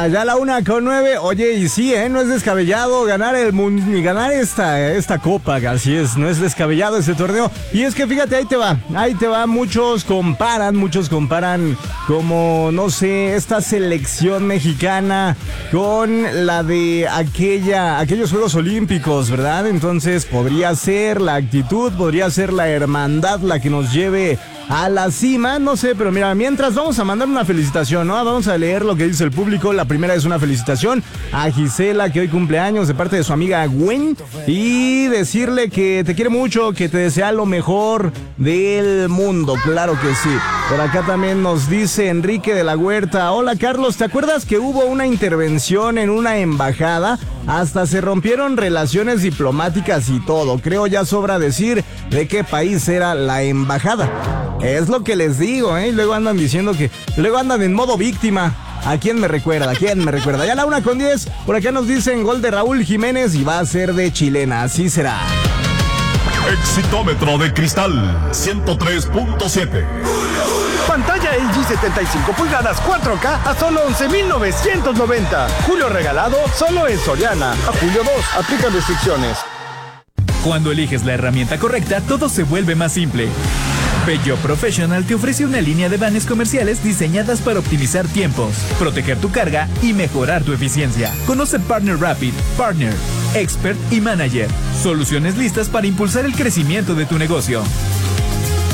Ya la 1:09. Oye, y sí, no es descabellado ganar ganar esta copa, así es, no es descabellado este torneo. Y es que fíjate, ahí te va, muchos comparan como, no sé, esta selección mexicana con la de aquellos Juegos Olímpicos, ¿verdad? Entonces podría ser la actitud, podría ser la hermandad la que nos lleve a la cima, no sé, pero mira, mientras vamos a mandar una felicitación, ¿no? Vamos a leer lo que dice el público. La primera es una felicitación a Gisela, que hoy cumple años, de parte de su amiga Gwen, y decirle que te quiere mucho, que te desea lo mejor del mundo, claro que sí. Por acá también nos dice Enrique de la Huerta: hola Carlos, ¿te acuerdas que hubo una intervención en una embajada? Hasta se rompieron relaciones diplomáticas y todo. Creo ya sobra decir de qué país era la embajada. Es lo que les digo, ¿eh? Luego andan diciendo luego andan en modo víctima. ¿A quién me recuerda? Ya la 1:10. Por acá nos dicen gol de Raúl Jiménez y va a ser de chilena. Así será. Exitómetro de cristal 103.7. Pantalla LG 75 pulgadas 4K a solo 11,990. Julio regalado solo en Soriana. A julio 2, aplican restricciones. Cuando eliges la herramienta correcta, todo se vuelve más simple. Peugeot Professional te ofrece una línea de vanes comerciales diseñadas para optimizar tiempos, proteger tu carga y mejorar tu eficiencia. Conoce Partner Rapid, Partner, Expert y Manager. Soluciones listas para impulsar el crecimiento de tu negocio.